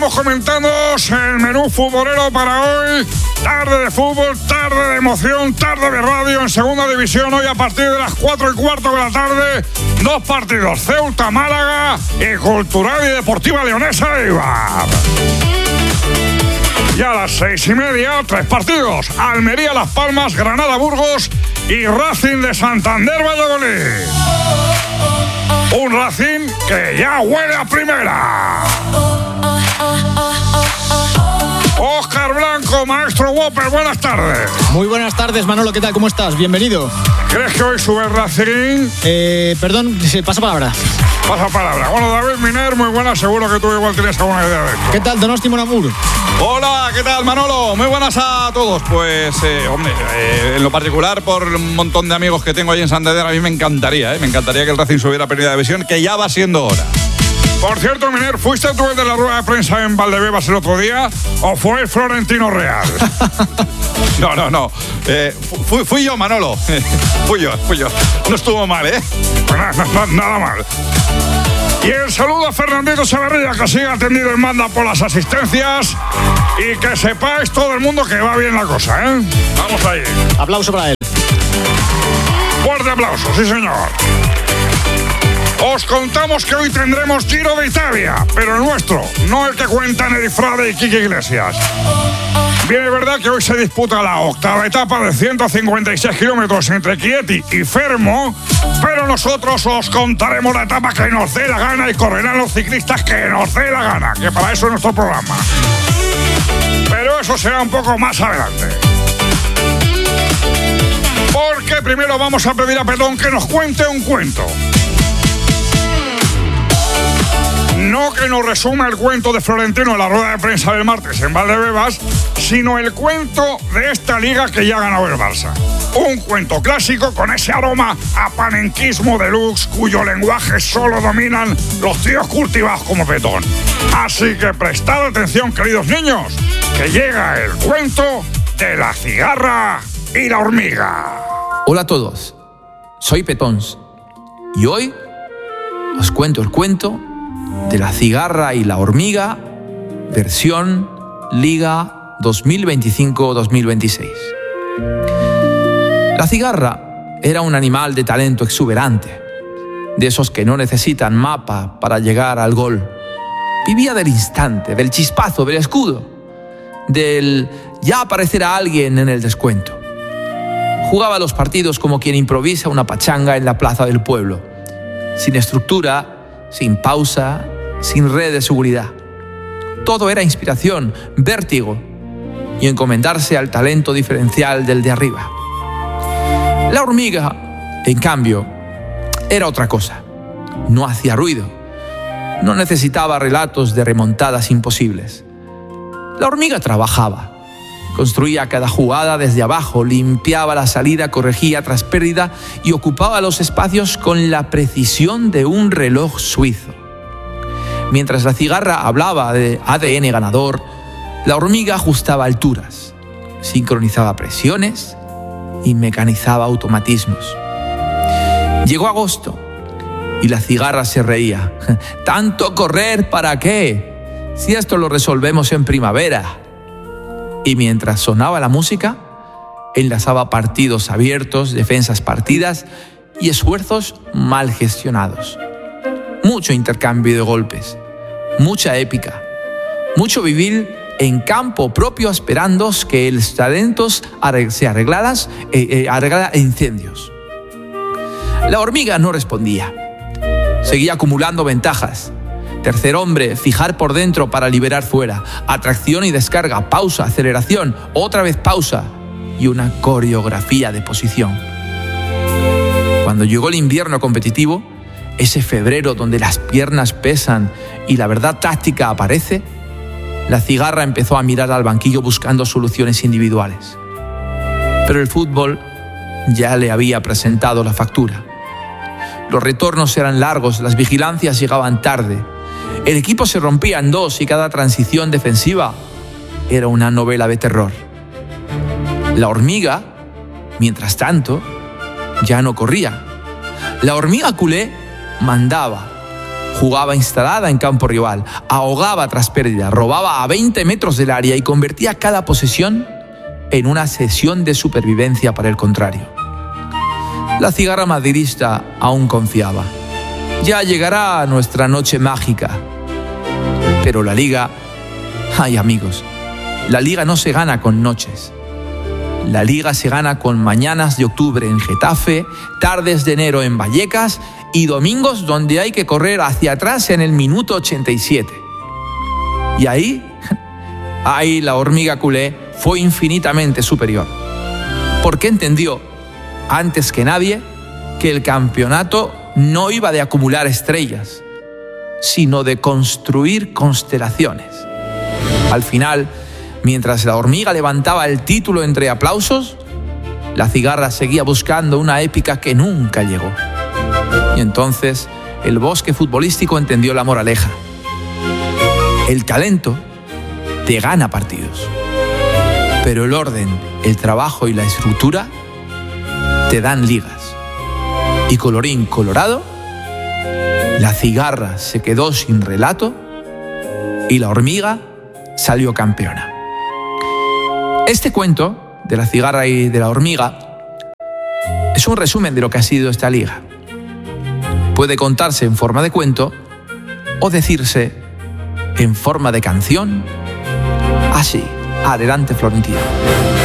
vamos comentando el menú futbolero para hoy. Tarde de fútbol, tarde de emoción, tarde de radio en segunda división. Hoy a partir de las 4:15 de la tarde, 2 partidos: Ceuta-Málaga y Cultural y Deportiva Leonesa de Eibar. Y a las 6:30, 3 partidos: Almería-Las Palmas, Granada-Burgos y Racing de Santander-Valladolid. Un Racing que ya huele a primera. Óscar Blanco, maestro Whopper, buenas tardes. Muy buenas tardes, Manolo, ¿qué tal? ¿Cómo estás? Bienvenido. ¿Crees que hoy sube Racing? Perdón, pasa palabra. Pasa palabra. Bueno, David Miner, muy buena, seguro que tú igual tienes alguna idea de esto. ¿Qué tal, Donosti Monamur? Hola, ¿qué tal, Manolo? Muy buenas a todos. Pues, en lo particular, por un montón de amigos que tengo ahí en Santander, a mí me encantaría que el Racing subiera a Primera División, que ya va siendo hora. Por cierto, Miner, ¿fuiste tú el de la rueda de prensa en Valdebebas el otro día o fue el Florentino Real? No. Fui yo, Manolo. Fui yo. No estuvo mal, ¿eh? Pues nada mal. Y el saludo a Fernandito Severría, que sigue atendido en manda por las asistencias. Y que sepáis todo el mundo que va bien la cosa, ¿eh? Vamos ahí. Aplauso para él. Fuerte aplauso, sí señor. Os contamos que hoy tendremos Giro de Italia, pero el nuestro, no el que cuentan Eric Frade y Quique Iglesias. Bien, es verdad que hoy se disputa la 8ª etapa de 156 kilómetros entre Chieti y Fermo, pero nosotros os contaremos la etapa que nos dé la gana y correrán los ciclistas que nos dé la gana, que para eso es nuestro programa. Pero eso será un poco más adelante. Porque primero vamos a pedir a Petón que nos cuente un cuento. No que nos resuma el cuento de Florentino en la rueda de prensa del martes en Valdebebas, sino el cuento de esta liga que ya ha ganado el Barça. Un cuento clásico con ese aroma a panenquismo deluxe cuyo lenguaje solo dominan los tíos cultivados como Petón. Así que prestad atención, queridos niños, que llega el cuento de la cigarra y la hormiga. Hola a todos, soy Petons y hoy os cuento el cuento de la cigarra y la hormiga, versión Liga 2025-2026. La cigarra era un animal de talento exuberante, de esos que no necesitan mapa para llegar al gol. Vivía del instante, del chispazo, del escudo, del ya aparecerá alguien en el descuento. Jugaba los partidos como quien improvisa una pachanga en la plaza del pueblo, sin estructura, sin pausa, sin red de seguridad. Todo era inspiración, vértigo y encomendarse al talento diferencial del de arriba. La hormiga, en cambio, era otra cosa. No hacía ruido, no necesitaba relatos de remontadas imposibles. La hormiga trabajaba, construía cada jugada desde abajo, limpiaba la salida, corregía tras pérdida y ocupaba los espacios con la precisión de un reloj suizo. Mientras la cigarra hablaba de ADN ganador, la hormiga ajustaba alturas, sincronizaba presiones y mecanizaba automatismos. Llegó agosto y la cigarra se reía. ¿Tanto correr para qué? Si esto lo resolvemos en primavera. Y mientras sonaba la música, enlazaba partidos abiertos, defensas partidas y esfuerzos mal gestionados. Mucho intercambio de golpes, mucha épica, mucho vivir en campo propio esperando que los talentos se arreglaran incendios. La hormiga no respondía. Seguía acumulando ventajas. Tercer hombre, fijar por dentro para liberar fuera. Atracción y descarga, pausa, aceleración, otra vez pausa y una coreografía de posición. Cuando llegó el invierno competitivo, ese febrero donde las piernas pesan y la verdad táctica aparece, la cigarra empezó a mirar al banquillo buscando soluciones individuales. Pero el fútbol ya le había presentado la factura. Los retornos eran largos, las vigilancias llegaban tarde. El equipo se rompía en dos y cada transición defensiva era una novela de terror. La hormiga, mientras tanto, ya no corría. La hormiga culé mandaba, Jugaba instalada en campo rival, ahogaba tras pérdida, robaba a 20 metros del área y convertía cada posesión en una sesión de supervivencia para el contrario. La cigarra madridista aún confiaba. Ya llegará nuestra noche mágica. Pero la Liga... Ay, amigos, la Liga no se gana con noches. La Liga se gana con mañanas de octubre en Getafe, tardes de enero en Vallecas y domingos donde hay que correr hacia atrás en el minuto 87. Y ahí la hormiga culé fue infinitamente superior. Porque entendió, antes que nadie, que el campeonato no iba de acumular estrellas, sino de construir constelaciones. Al final, mientras la hormiga levantaba el título entre aplausos, la cigarra seguía buscando una épica que nunca llegó. Y entonces el bosque futbolístico entendió la moraleja. El talento te gana partidos, pero el orden, el trabajo y la estructura te dan ligas. Y colorín colorado, la cigarra se quedó sin relato y la hormiga salió campeona. Este cuento de la cigarra y de la hormiga es un resumen de lo que ha sido esta liga. Puede contarse en forma de cuento o decirse en forma de canción. Así, adelante Florentino.